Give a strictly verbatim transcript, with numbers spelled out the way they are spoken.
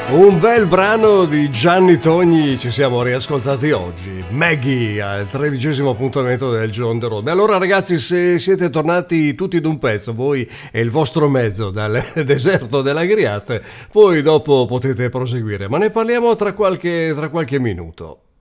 Un bel brano di Gianni Togni ci siamo riascoltati oggi. Maggie al tredicesimo appuntamento del Giorno de Rome. Allora ragazzi, se siete tornati tutti d'un pezzo, voi e il vostro mezzo dal deserto dell'Agriate, poi dopo potete proseguire, ma ne parliamo tra qualche, tra qualche minuto.